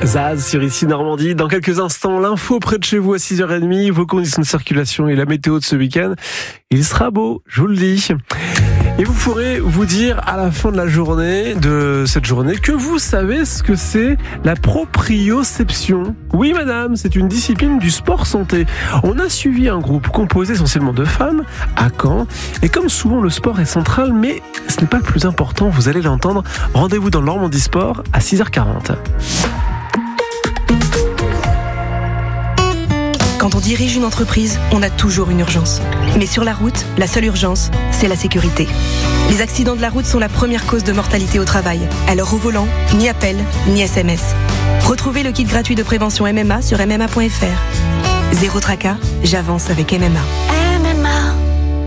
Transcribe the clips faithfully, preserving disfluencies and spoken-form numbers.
Zaz sur Ici Normandie. Dans quelques instants, l'info près de chez vous à six heures trente, vos conditions de circulation et la météo de ce week-end. Il sera beau, je vous le dis. Et vous pourrez vous dire à la fin de la journée, de cette journée, que vous savez ce que c'est la proprioception. Oui madame, c'est une discipline du sport santé. On a suivi un groupe composé essentiellement de femmes à Caen. Et comme souvent le sport est central, mais ce n'est pas le plus important, vous allez l'entendre. Rendez-vous dans Normandie Sport à six heures quarante. Quand on dirige une entreprise, on a toujours une urgence. Mais sur la route, la seule urgence, c'est la sécurité. Les accidents de la route sont la première cause de mortalité au travail. Alors au volant, ni appel, ni S M S. Retrouvez le kit gratuit de prévention M M A sur m m a point f r. Zéro tracas, j'avance avec M M A. M M A.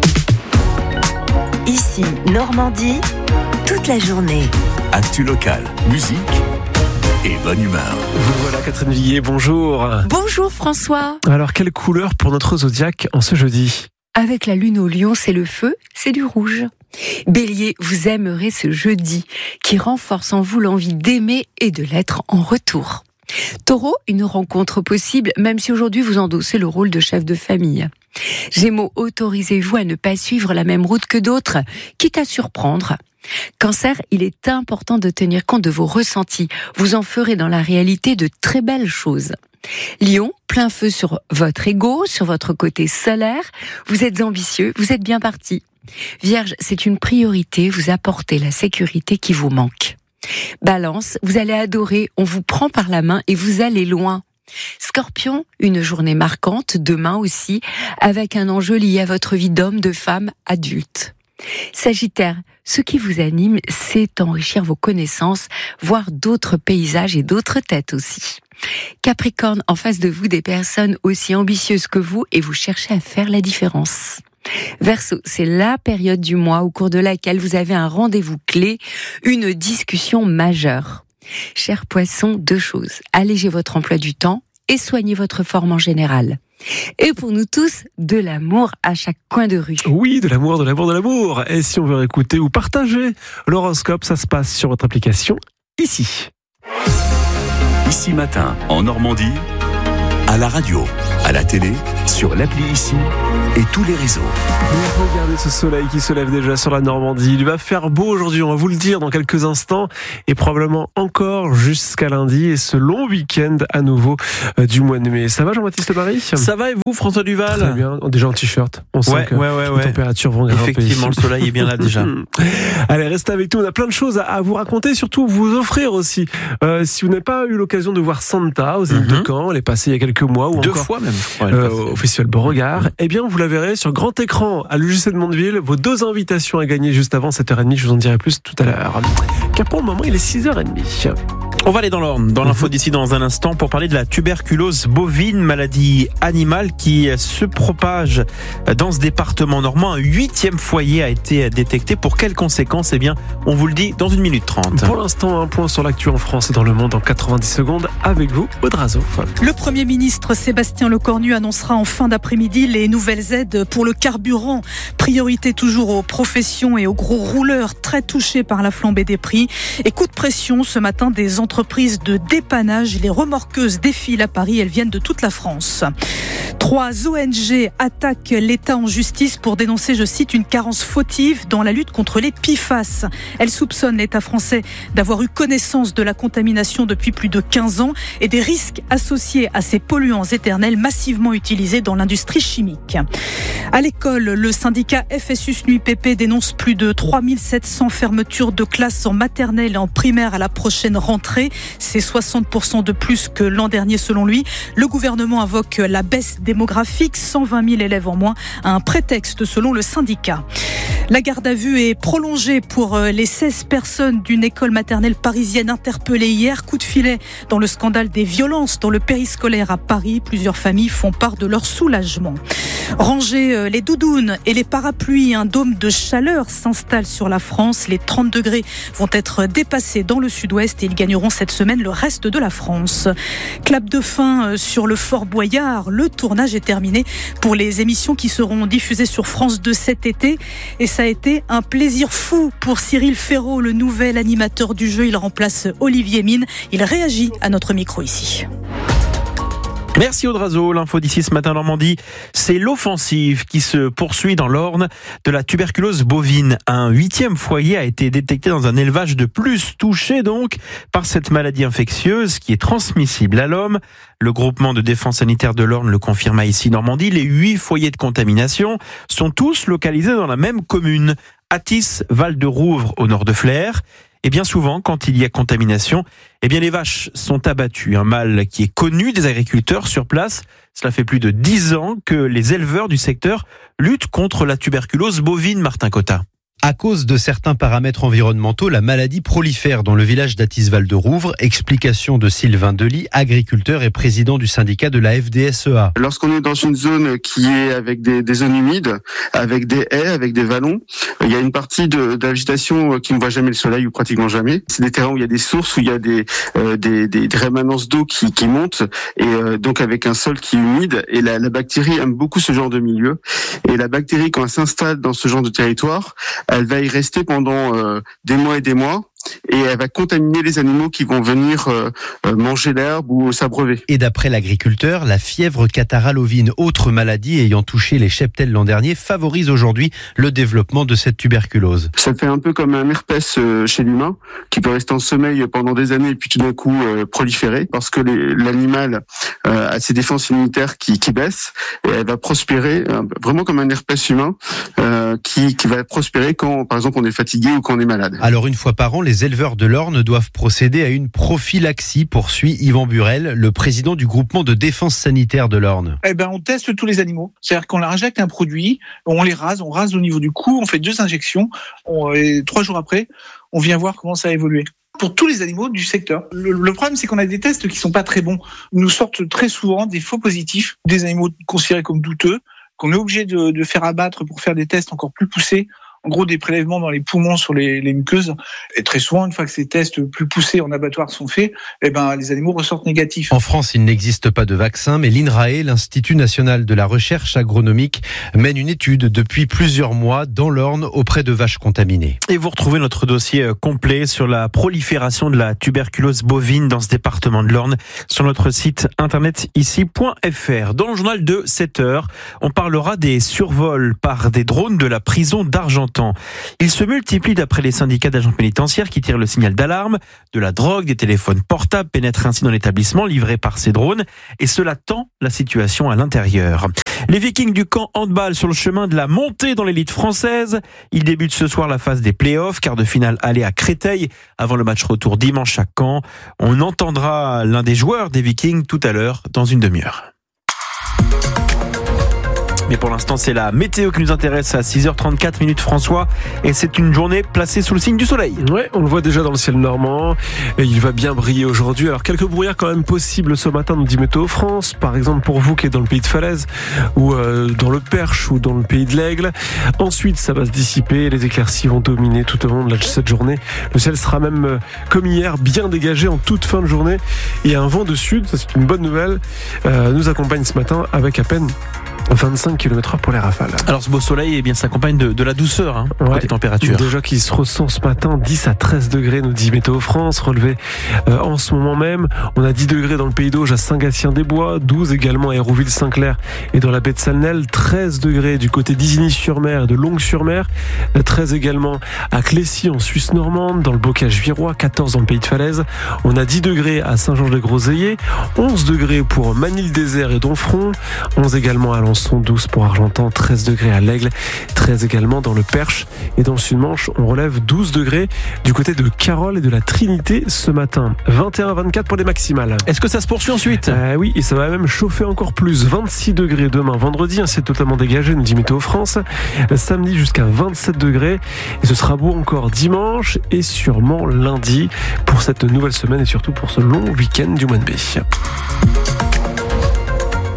Ici, Normandie, toute la journée. Actu locale, musique et bonne humeur. Vous voilà Catherine Villiers, bonjour. Bonjour François. Alors quelle couleur pour notre zodiaque en ce jeudi ? Avec la lune au lion, c'est le feu, c'est du rouge. Bélier, vous aimerez ce jeudi qui renforce en vous l'envie d'aimer et de l'être en retour. Taureau, une rencontre possible, même si aujourd'hui vous endossez le rôle de chef de famille. Gémeaux, autorisez-vous à ne pas suivre la même route que d'autres, quitte à surprendre. Cancer, il est important de tenir compte de vos ressentis. Vous en ferez dans la réalité de très belles choses. Lion, plein feu sur votre ego, sur votre côté solaire. Vous êtes ambitieux, vous êtes bien parti. Vierge, c'est une priorité, vous apportez la sécurité qui vous manque. Balance, vous allez adorer, on vous prend par la main et vous allez loin. Scorpion, une journée marquante, demain aussi, avec un enjeu lié à votre vie d'homme, de femme, adulte. Sagittaire, ce qui vous anime, c'est enrichir vos connaissances, voir d'autres paysages et d'autres têtes aussi. Capricorne, en face de vous, des personnes aussi ambitieuses que vous et vous cherchez à faire la différence. Verseau, c'est la période du mois au cours de laquelle vous avez un rendez-vous clé, une discussion majeure. Chers poissons, deux choses. Allégez votre emploi du temps et soignez votre forme en général. Et pour nous tous, de l'amour à chaque coin de rue. Oui, de l'amour, de l'amour, de l'amour. Et si on veut écouter ou partager l'horoscope, ça se passe sur votre application ici. Ici Matin, en Normandie, à la radio, à la télé, sur l'appli Ici et tous les réseaux. Regardez ce soleil qui se lève déjà sur la Normandie. Il va faire beau aujourd'hui, on va vous le dire dans quelques instants, et probablement encore jusqu'à lundi et ce long week-end à nouveau euh, du mois de mai. Ça va Jean-Baptiste Marie ? Ça va et vous François Duval ? Très bien, déjà en t-shirt. On sent ouais, que ouais, ouais, les ouais. températures vont grimper. Effectivement, le soleil est bien là déjà. Allez, restez avec nous, on a plein de choses à vous raconter, surtout vous offrir aussi. Euh, si vous n'avez pas eu l'occasion de voir Santa aux îles mm-hmm. de Caen, elle est passée il y a quelques mois ou Deux encore fois même. Ouais, euh, au Festival Beauregard, eh bien vous la verrez sur grand écran à l'U G C de Mondeville. Vos deux invitations à gagner juste avant sept heures trente, je vous en dirai plus tout à l'heure. Car pour le moment, il est six heures trente. On va aller dans l'Orne, dans l'info d'ici dans un instant pour parler de la tuberculose bovine, maladie animale qui se propage dans ce département normand. Un huitième foyer a été détecté. Pour quelles conséquences ? Eh bien, on vous le dit dans une minute trente. Pour l'instant, un point sur l'actu en France et dans le monde en quatre-vingt-dix secondes avec vous, Audrey Azof. Le Premier ministre Sébastien Lecornu annoncera en fin d'après-midi les nouvelles aides pour le carburant. Priorité toujours aux professions et aux gros rouleurs très touchés par la flambée des prix. Et coup de pression ce matin des entreprises de dépannage. Les remorqueuses défilent à Paris. Elles viennent de toute la France. Trois O N G attaquent l'État en justice pour dénoncer, je cite, une carence fautive dans la lutte contre les P F A S. Elles soupçonnent l'État français d'avoir eu connaissance de la contamination depuis plus de quinze ans et des risques associés à ces polluants éternels massivement utilisés dans l'industrie chimique. À l'école, le syndicat F S U S N U I P P dénonce plus de trois mille sept cents fermetures de classes en maternelle et en primaire à la prochaine rentrée. C'est soixante pour cent de plus que l'an dernier selon lui. Le gouvernement invoque la baisse démographique, cent vingt mille élèves en moins, à un prétexte selon le syndicat. La garde à vue est prolongée pour les seize personnes d'une école maternelle parisienne interpellées hier. Coup de filet dans le scandale des violences dans le périscolaire à Paris. Plusieurs familles font part de leur soulagement. Ranger les doudounes et les parapluies, un dôme de chaleur s'installe sur la France. Les trente degrés vont être dépassés dans le sud-ouest et ils gagneront durant cette semaine le reste de la France. Clap de fin sur le Fort Boyard. Le tournage est terminé pour les émissions qui seront diffusées sur France deux cet été. Et ça a été un plaisir fou pour Cyril Ferraud, le nouvel animateur du jeu. Il remplace Olivier Mine. Il réagit à notre micro ici. Merci Audrazo. L'info d'ici ce matin Normandie, c'est l'offensive qui se poursuit dans l'Orne de la tuberculose bovine. Un huitième foyer a été détecté dans un élevage de plus, touché donc par cette maladie infectieuse qui est transmissible à l'homme. Le groupement de défense sanitaire de l'Orne le confirma ici Normandie. Les huit foyers de contamination sont tous localisés dans la même commune, Athis, Val-de-Rouvre au nord de Flers. Et bien souvent, quand il y a contamination, eh bien les vaches sont abattues. Un mal qui est connu des agriculteurs sur place. Cela fait plus de dix ans que les éleveurs du secteur luttent contre la tuberculose bovine, Martin Cotta. À cause de certains paramètres environnementaux, la maladie prolifère dans le village d'Athis-Val-de-Rouvre. Explication de Sylvain Delis, agriculteur et président du syndicat de la F D S E A. Lorsqu'on est dans une zone qui est avec des, des zones humides, avec des haies, avec des vallons, il y a une partie de, de la végétation qui ne voit jamais le soleil ou pratiquement jamais. C'est des terrains où il y a des sources, où il y a des, euh, des, des, des rémanences d'eau qui, qui montent, et euh, donc avec un sol qui est humide. Et la, la bactérie aime beaucoup ce genre de milieu. Et la bactérie, quand elle s'installe dans ce genre de territoire, elle va y rester pendant euh, des mois et des mois. Et elle va contaminer les animaux qui vont venir euh, manger l'herbe ou s'abreuver. Et d'après l'agriculteur, la fièvre catarrhale ovine, autre maladie ayant touché les cheptels l'an dernier, favorise aujourd'hui le développement de cette tuberculose. Ça fait un peu comme un herpès chez l'humain, qui peut rester en sommeil pendant des années et puis tout d'un coup euh, proliférer, parce que les, l'animal euh, a ses défenses immunitaires qui, qui baissent, et elle va prospérer, euh, vraiment comme un herpès humain, euh, qui, qui va prospérer quand, par exemple, on est fatigué ou quand on est malade. Alors une fois par an, les éleveurs de l'Orne doivent procéder à une prophylaxie, poursuit Yvan Burel, le président du groupement de défense sanitaire de l'Orne. Eh ben, on teste tous les animaux. C'est-à-dire qu'on leur injecte un produit, on les rase, on rase au niveau du cou, on fait deux injections, on, et trois jours après, on vient voir comment ça a évolué. Pour tous les animaux du secteur. Le, le problème, c'est qu'on a des tests qui sont pas très bons. Ils nous sortent très souvent des faux positifs, des animaux considérés comme douteux, qu'on est obligé de, de faire abattre pour faire des tests encore plus poussés. En gros, des prélèvements dans les poumons sur les, les muqueuses. Et très souvent, une fois que ces tests plus poussés en abattoir sont faits, eh ben, les animaux ressortent négatifs. En France, il n'existe pas de vaccin, mais l'INRAE, l'Institut National de la Recherche Agronomique, mène une étude depuis plusieurs mois dans l'Orne auprès de vaches contaminées. Et vous retrouvez notre dossier complet sur la prolifération de la tuberculose bovine dans ce département de l'Orne sur notre site internet ici point f r. Dans le journal de sept heures, on parlera des survols par des drones de la prison d'Argentan. Il se multiplie d'après les syndicats d'agents pénitentiaires qui tirent le signal d'alarme. De la drogue, des téléphones portables pénètrent ainsi dans l'établissement livré par ces drones, et cela tend la situation à l'intérieur. Les Vikings du camp handball sur le chemin de la montée dans l'élite française. Ils débutent ce soir la phase des play-offs, quart de finale aller à Créteil avant le match retour dimanche à Caen. On entendra l'un des joueurs des Vikings tout à l'heure dans une demi-heure. Mais pour l'instant, c'est la météo qui nous intéresse à six heures trente-quatre minutes, François. Et c'est une journée placée sous le signe du soleil. Ouais, on le voit déjà dans le ciel normand. Et il va bien briller aujourd'hui. Alors, quelques brouillards quand même possibles ce matin, nous dit Météo France. Par exemple, pour vous qui êtes dans le pays de Falaise, ou euh, dans le Perche, ou dans le pays de l'Aigle. Ensuite, ça va se dissiper. Les éclaircies vont dominer tout au long de cette journée. Le ciel sera même, euh, comme hier, bien dégagé en toute fin de journée. Et un vent de sud, ça c'est une bonne nouvelle, euh, nous accompagne ce matin avec à peine vingt-cinq kilomètres heure pour les rafales. Alors ce beau soleil, eh bien, s'accompagne de, de la douceur, hein, ouais, côté température. Déjà qui se ressent ce matin, dix à treize degrés, nous dit Météo France, relevé euh, en ce moment même. On a dix degrés dans le Pays d'Auge à Saint-Gatien-des-Bois, douze également à Hérouville-Saint-Clair et dans la baie de Salnel, treize degrés du côté d'Isigny-sur-Mer et de Longues-sur-Mer, treize également à Clécy en Suisse normande, dans le bocage virois, quatorze dans le Pays de Falaise. On a dix degrés à Saint-Georges-des-Groseilliers, onze degrés pour Manille-Désert et Donfront, onze également à Alençon, douze pour Argentan, treize degrés à l'Aigle, treize également dans le Perche et dans le Sud-Manche, on relève douze degrés du côté de Carole et de la Trinité ce matin. vingt et un à vingt-quatre pour les maximales. Est-ce que ça se poursuit ensuite ? euh, Oui, et ça va même chauffer encore plus. vingt-six degrés demain vendredi, hein, c'est totalement dégagé, nous dit Météo France. Samedi jusqu'à vingt-sept degrés et ce sera beau encore dimanche et sûrement lundi pour cette nouvelle semaine et surtout pour ce long week-end du mois de mai.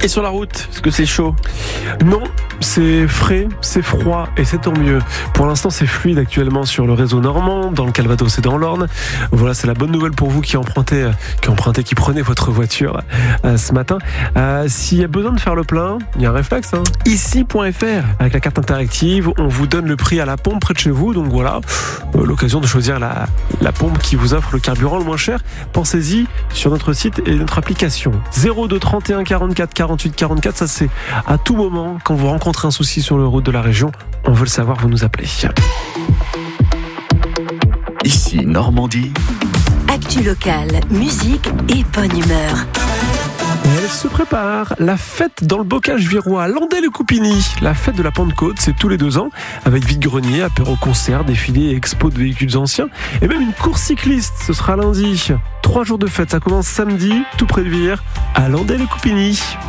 Et sur la route, est-ce que c'est chaud ? Non, c'est frais, c'est froid et c'est tant mieux. Pour l'instant, c'est fluide actuellement sur le réseau normand, dans le Calvados et dans l'Orne. Voilà, c'est la bonne nouvelle pour vous qui empruntez, qui empruntez, qui prenez votre voiture euh, ce matin. Euh, s'il y a besoin de faire le plein, il y a un réflexe. Hein. Ici point F R. Avec la carte interactive, on vous donne le prix à la pompe près de chez vous. Donc voilà, euh, l'occasion de choisir la, la pompe qui vous offre le carburant le moins cher. Pensez-y sur notre site et notre application. zéro deux trente et un quarante-quatre quarante-huit quarante-quatre, ça c'est à tout moment quand vous rencontrez un souci sur le route de la région. On veut le savoir, vous nous appelez. Ici Normandie. Actu locale, musique et bonne humeur. Elle se prépare, la fête dans le bocage virois, Landais-le-Coupigny. La fête de la Pentecôte, c'est tous les deux ans, avec vide-grenier, apéro-concert, défilé et expo de véhicules anciens, et même une course cycliste, ce sera lundi. Trois jours de fête, ça commence samedi, tout près de Vire, à Landais-le-Coupigny.